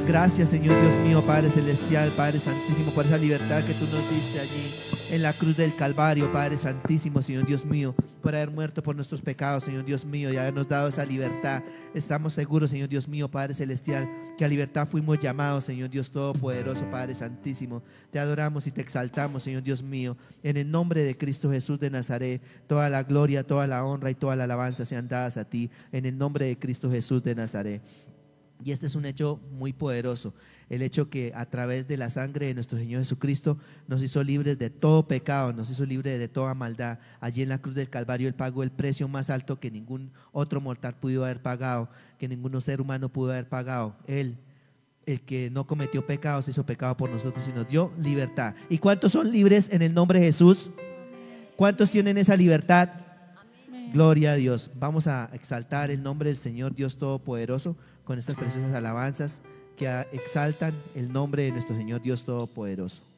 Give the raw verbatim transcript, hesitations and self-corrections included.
Gracias, Señor Dios mío, Padre celestial, Padre santísimo, por esa libertad que tú nos diste allí en la cruz del Calvario, Padre santísimo, Señor Dios mío, por haber muerto por nuestros pecados, Señor Dios mío, y habernos dado esa libertad. Estamos seguros, Señor Dios mío, Padre celestial, que a libertad fuimos llamados, Señor Dios todopoderoso, Padre santísimo. Te adoramos y te exaltamos, Señor Dios mío, en el nombre de Cristo Jesús de Nazaret. Toda la gloria, toda la honra y toda la alabanza sean dadas a ti, en el nombre de Cristo Jesús de Nazaret. Y este es un hecho muy poderoso, el hecho que a través de la sangre de nuestro Señor Jesucristo nos hizo libres de todo pecado, nos hizo libres de toda maldad. Allí en la cruz del Calvario Él pagó el precio más alto que ningún otro mortal pudo haber pagado, que ningún ser humano pudo haber pagado. Él, el que no cometió pecados, hizo pecado por nosotros y nos dio libertad. ¿Y cuántos son libres en el nombre de Jesús? ¿Cuántos tienen esa libertad? Gloria a Dios. Vamos a exaltar el nombre del Señor Dios Todopoderoso con estas preciosas alabanzas que exaltan el nombre de nuestro Señor Dios Todopoderoso.